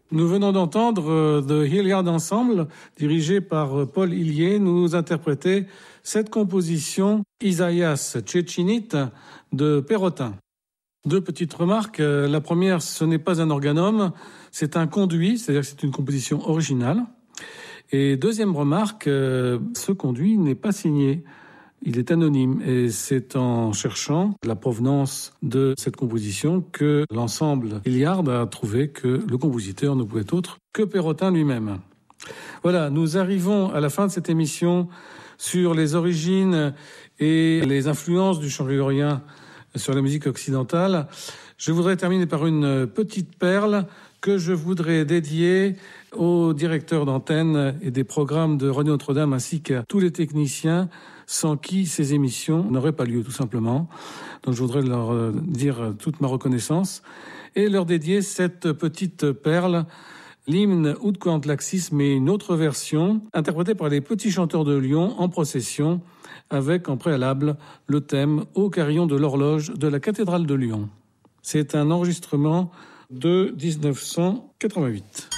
Nous venons d'entendre The Hilliard Ensemble, dirigé par Paul Hillier, nous interpréter cette composition Isaïas Tchétchénite de Perrotin. Deux petites remarques. La première, ce n'est pas un organome, c'est un conduit, c'est-à-dire que c'est une composition originale. Et deuxième remarque, ce conduit n'est pas signé. Il est anonyme et c'est en cherchant la provenance de cette composition que l'ensemble Hilliard a trouvé que le compositeur ne pouvait être autre que Perrotin lui-même. Voilà, nous arrivons à la fin de cette émission sur les origines et les influences du chant grégorien sur la musique occidentale. Je voudrais terminer par une petite perle que je voudrais dédier aux directeurs d'antenne et des programmes de Radio Notre-Dame ainsi qu'à tous les techniciens sans qui ces émissions n'auraient pas lieu, tout simplement. Donc je voudrais leur dire toute ma reconnaissance et leur dédier cette petite perle, l'hymne Ut Coant Laxis, mais une autre version, interprétée par les petits chanteurs de Lyon en procession, avec en préalable le thème Au carillon de l'horloge de la cathédrale de Lyon. C'est un enregistrement de 1988.